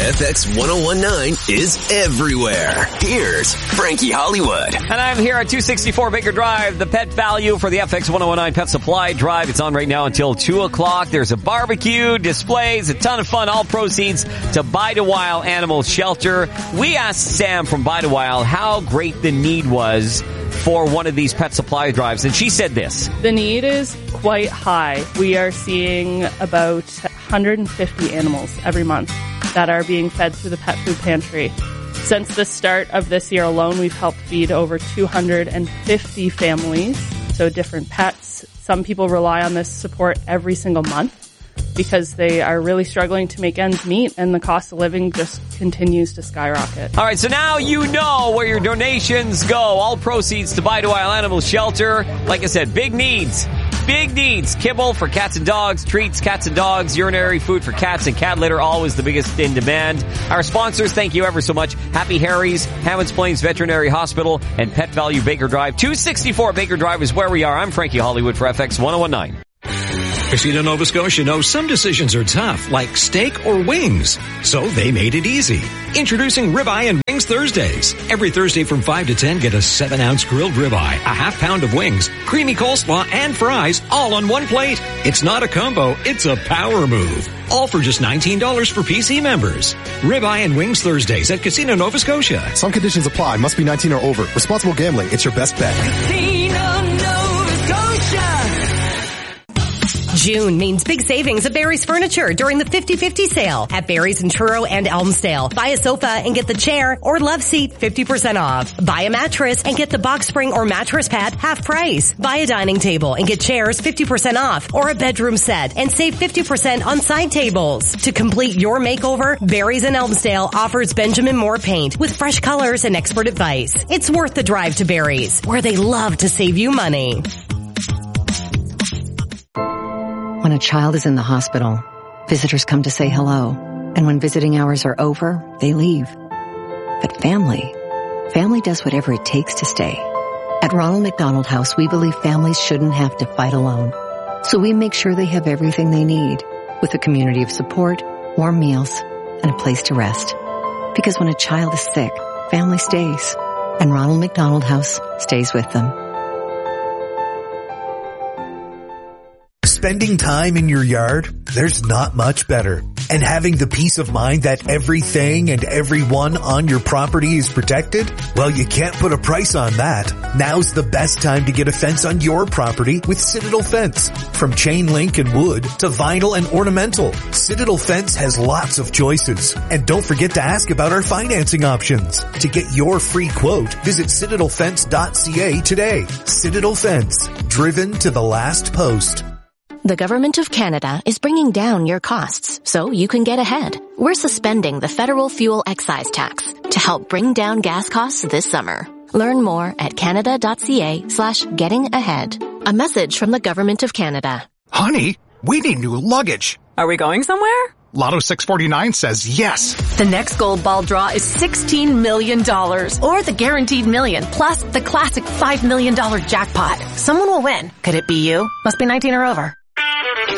FX 1019 is everywhere. Here's Frankie Hollywood. And I'm here at 264 Baker Drive, the pet value for the FX 1019 Pet Supply Drive. It's on right now until 2 o'clock. There's a barbecue, displays, a ton of fun. All proceeds to Bide a While Animal Shelter. We asked Sam from Bide a While how great the need was for one of these pet supply drives, and she said this. The need is quite high. We are seeing about 150 animals every month that are being fed through the pet food pantry. Since the start of this year alone, we've helped feed over 250 families, so different pets. Some people rely on this support every single month because they are really struggling to make ends meet, and the cost of living just continues to skyrocket. All right, so now you know where your donations go. All proceeds to Bide a While Animal Shelter. Like I said, big needs. Big needs. Kibble for cats and dogs, treats, cats and dogs, urinary food for cats, and cat litter, always the biggest in demand. Our sponsors, thank you ever so much. Happy Harry's, Hammonds Plains Veterinary Hospital, and Pet Value Baker Drive. 264 Baker Drive is where we are. I'm Frankie Hollywood for FX 1019. Casino Nova Scotia knows some decisions are tough, like steak or wings. So they made it easy. Introducing Ribeye and Wings Thursdays. Every Thursday from 5 to 10, get a 7-ounce grilled ribeye, a half pound of wings, creamy coleslaw, and fries, all on one plate. It's not a combo, it's a power move. All for just $19 for PC members. Ribeye and Wings Thursdays at Casino Nova Scotia. Some conditions apply. Must be 19 or over. Responsible gambling. It's your best bet. Casino Nova Scotia. June means big savings at Barry's Furniture during the 50-50 sale at Barry's in Truro and Elmsdale. Buy a sofa and get the chair or love seat 50% off. Buy a mattress and get the box spring or mattress pad half price. Buy a dining table and get chairs 50% off, or a bedroom set and save 50% on side tables. To complete your makeover, Barry's in Elmsdale offers Benjamin Moore paint with fresh colors and expert advice. It's worth the drive to Barry's, where they love to save you money. When a child is in the hospital, visitors come to say hello. And when visiting hours are over, they leave. But family does whatever it takes to stay. At Ronald McDonald House, we believe families shouldn't have to fight alone. So we make sure they have everything they need, with a community of support, warm meals, and a place to rest. Because when a child is sick, family stays. And Ronald McDonald House stays with them. Spending time in your yard, there's not much better. And having the peace of mind that everything and everyone on your property is protected? Well, you can't put a price on that. Now's the best time to get a fence on your property with Citadel Fence. From chain link and wood to vinyl and ornamental, Citadel Fence has lots of choices. And don't forget to ask about our financing options. To get your free quote, visit citadelfence.ca today. Citadel Fence, driven to the last post. The Government of Canada is bringing down your costs so you can get ahead. We're suspending the federal fuel excise tax to help bring down gas costs this summer. Learn more at canada.ca/getting ahead. A message from the Government of Canada. Honey, we need new luggage. Are we going somewhere? Lotto 649 says yes. The next gold ball draw is $16 million, or the guaranteed million, plus the classic $5 million jackpot. Someone will win. Could it be you? Must be 19 or over.